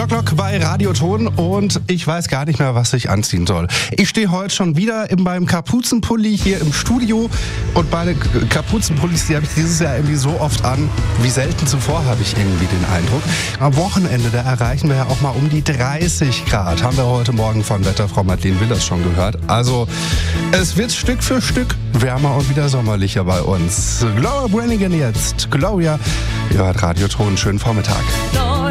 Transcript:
O'Clock bei Radioton und ich weiß gar nicht mehr, was ich anziehen soll. Ich stehe heute schon wieder in meinem Kapuzenpulli hier im Studio und meine Kapuzenpullis, die habe ich dieses Jahr irgendwie so oft an, wie selten zuvor, habe ich irgendwie den Eindruck. Am Wochenende, da erreichen wir ja auch mal um die 30 Grad. Haben wir heute Morgen von Wetterfrau Madeleine Willers schon gehört. Also es wird Stück für Stück wärmer und wieder sommerlicher bei uns. Gloria Brannigan jetzt. Gloria, ihr hört Radioton. Schönen Vormittag.